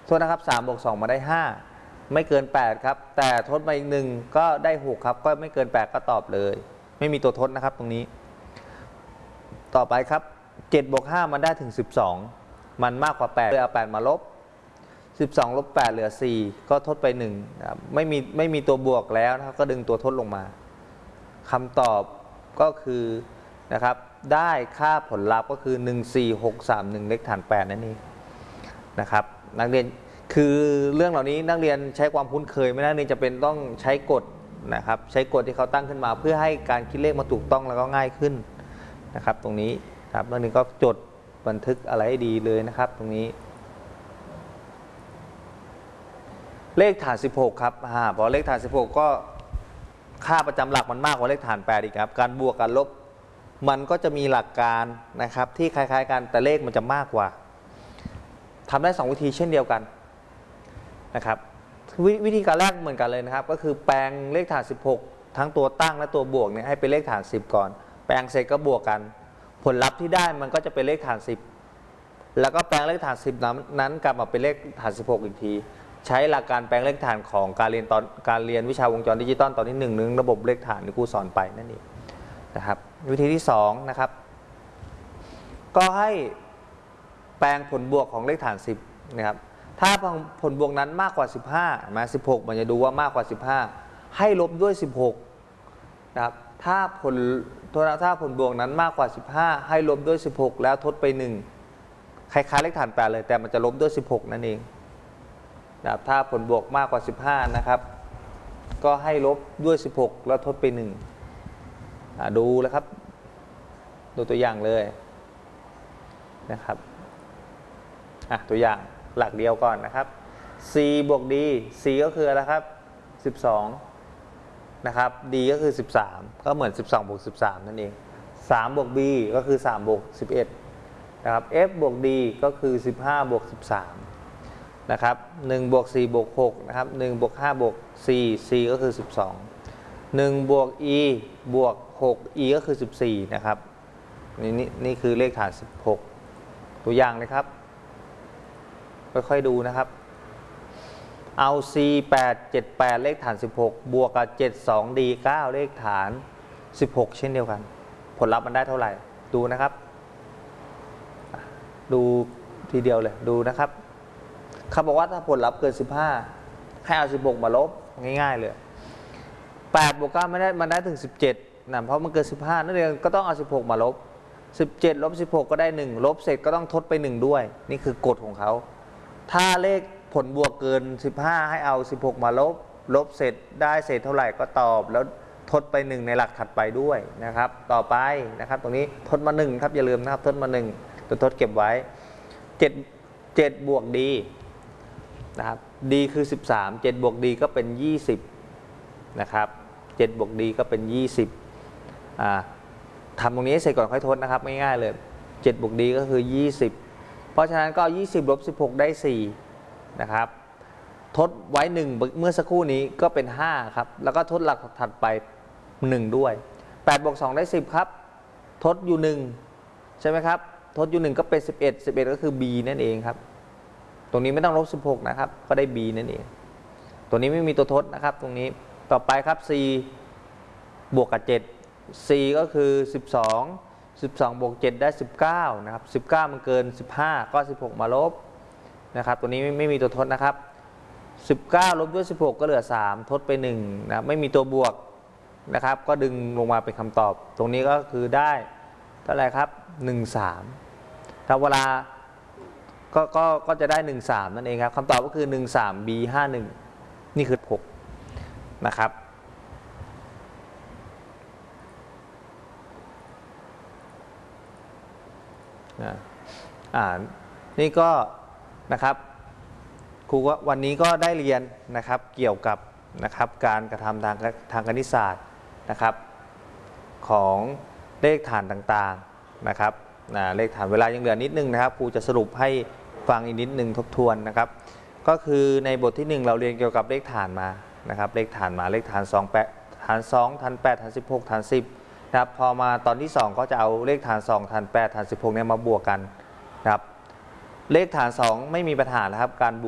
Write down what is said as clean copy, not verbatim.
ทษนะครับ3 บวก 2มาได้5ไม่เกิน8ครับแต่ทดมาอีก1ก็ได้6ครับก็ไม่เกิน8ก็ตอบเลยไม่มีตัวทดนะครับตรงนี้ต่อไปครับ7 บวก 5มันได้ถึง12มันมากกว่า8เลยเอา8มาลบ12 ลบ 8เหลือ4ก็ทดไป1ครับไม่มีตัวบวกแล้วนะครับก็ดึงตัวทดลงมาคำตอบก็คือนะครับได้ค่าผลลัพธ์ก็คือ14631เลขฐาน8นั่นเองนะครับนักเรียนคือเรื่องเหล่านี้นักเรียนใช้ความคุ้นเคยไม่นักเรียนจะเป็นต้องใช้กฎนะครับใช้กฎที่เขาตั้งขึ้นมาเพื่อให้การคิดเลขมาถูกต้องแล้วก็ง่ายขึ้นนะครับตรงนี้ครับนักเรียนก็จดบันทึกอะไรให้ดีเลยนะครับตรงนี้เลขฐาน16ครับพอเลขฐาน16ก็ค่าประจำหลักมันมากกว่าเลขฐาน8อีกครับการบวกการลบมันก็จะมีหลักการนะครับที่คล้ายๆกันแต่เลขมันจะมากกว่าทำได้2วิธีเช่นเดียวกันนะครับวิธีการแรกเหมือนกันเลยนะครับก็คือแปลงเลขฐาน16ทั้งตัวตั้งและตัวบวกเนี่ยให้เป็นเลขฐาน10ก่อนแปลงเสร็จก็บวกกันผลลัพธ์ที่ได้มันก็จะเป็นเลขฐาน10แล้วก็แปลงเลขฐาน10นั้นกลับมาเป็นเลขฐาน16อีกทีใช้หลักการแปลงเลขฐานของการเรียนวิชาวงจรดิจิตอลตอนที่1ระบบเลขฐานที่ครูสอนไปนั่นเองนะครับวิธีที่2นะครับก็ให้แปลงผลบวกของเลขฐาน10นะครับถ้าผลบวกนั้นมากกว่า15มา16มันจะดูว่ามากกว่า15ให้ลบด้วย16นะครับถ้าผลบวกนั้นมากกว่า15ให้ลบด้วย16แล้วทดไป1คล้ายๆเลขฐาน8เลยแต่มันจะลบด้วย16นั่นเองนะครับถ้าผลบวกมากกว่า15นะครับก็ให้ลบด้วย16แล้วทดไป1ดูแล้วครับดูตัวอย่างเลยนะครับตัวอย่างหลักเดียวก่อนนะครับ c บวก d c ก็คืออะไรครับ12นะครับ d ก็คือ13ก็เหมือน12บวก13นั่นเอง3บวก b ก็คือ3บวก11นะครับ f บวก d ก็คือ15บวก13นะครับ1บวก4บวก6นะครับ1บวก5บวก4 c ก็คือ12 1บวก e บวก6 e ก็คือ14นะครับนี่คือเลขฐาน16ตัวอย่างเลยครับค่อยๆดูนะครับเอา c 8 7 8เลขฐาน16บวกกับ7 2 d 9เลขฐาน16เช่นเดียวกันผลลัพธ์มันได้เท่าไหร่ดูนะครับดูทีเดียวเลยดูนะครับเขาบอกว่าถ้าผลลัพธ์เกิน15ให้เอา16มาลบง่ายๆเลย8บวก9มันได้ถึง17นะเพราะมันเกิน15นั่นเองก็ต้องเอา16มาลบ17ลบ16ก็ได้1ลบเสร็จก็ต้องทดไป1ด้วยนี่คือกฎของเขาถ้าเลขผลบวกเกิน15ให้เอา16มาลบเสร็จได้เศษเท่าไหร่ก็ตอบแล้วทดไป1ในหลักถัดไปด้วยนะครับต่อไปนะครับตรงนี้ทดมา1ครับอย่าลืมนะครับทดมา1ตัวทดเก็บไว้7บวก d นะครับ d คือ13 7บวก d ก็เป็น20นะครับ7บวก d ก็เป็น20ทำตรงนี้เสร็จก่อนค่อยทดนะครับง่ายๆเลย7บวก d ก็คือ20เพราะฉะนั้นก็20ลบ16ได้4นะครับทดไว้1เมื่อสักครู่นี้ก็เป็น5ครับแล้วก็ทดหลักถัดไป1ด้วย8บวก2ได้10ครับทดอยู่1ใช่ไหมครับทดอยู่1ก็เป็น11ก็คือ b นั่นเองครับตรงนี้ไม่ต้องลบ16นะครับก็ได้ b นั่นเองตัวนี้ไม่มีตัวทดนะครับตรงนี้ต่อไปครับ c บวกกับ7 c ก็คือ12บวก7ได้19นะครับ19มันเกิน15ก็16มาลบนะครับตัวนี้ไม่มีตัวทดนะครับ19ลบด้วย16ก็เหลือ3ทดไป1นะไม่มีตัวบวกนะครับก็ดึงลงมาเป็นคำตอบตรงนี้ก็คือได้เท่าไหร่ครับ13ถ้าเวลาก็จะได้13นั่นเองครับคำตอบก็คือ13b51นี่คือ6นะครับนี่ก็นะครับครูว่าวันนี้ก็ได้เรียนนะครับเกี่ยวกับนะครับการกระทำทางคณิตศาสตร์นะครับของเลขฐานต่างๆนะครับเลขฐานเวลายังเหลือนิดนึงนะครับครูจะสรุปให้ฟังอีกนิดนึงทบทวนนะครับก็คือในบทที่1เราเรียนเกี่ยวกับเลขฐานมานะครับเลขฐานฐาน2ฐาน8ฐาน16ฐาน10นะครับพอมาตอนที่2ก็จะเอาเลขฐาน2ฐาน8ฐาน16เนี่ยมาบวกกันนะครับเลขฐาน2ไม่มีปัญหานะครับการ